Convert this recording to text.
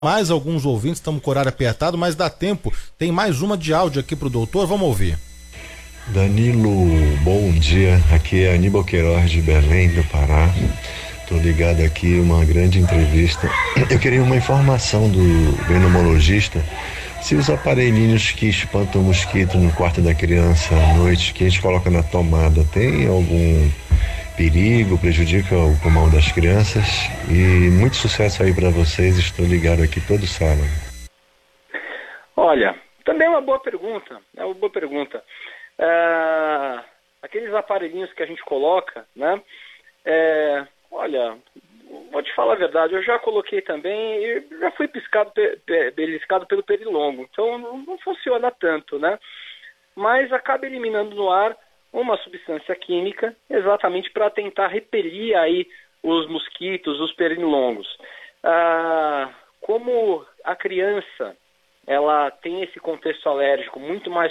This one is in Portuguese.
Mais alguns ouvintes, estamos com o horário apertado, mas dá tempo. Tem mais uma de áudio aqui pro doutor, vamos ouvir. Danilo, bom dia. Aqui é Aníbal Queiroz de Belém do Pará. Tô ligado aqui, uma grande entrevista. Eu queria uma informação do pneumologista. Se os aparelhinhos que espantam o mosquito no quarto da criança à noite, que a gente coloca na tomada, tem algum perigo, prejudica o pulmão das crianças? E muito sucesso aí para vocês, estou ligado aqui todo sábado. Olha, também é uma boa pergunta, aqueles aparelhinhos que a gente coloca, né? Olha, vou te falar a verdade, eu já coloquei também e já fui beliscado pelo pernilongo, então não funciona tanto, né? Mas acaba eliminando no ar uma substância química exatamente para tentar repelir aí os mosquitos, os pernilongos. Como a criança ela tem esse contexto alérgico muito mais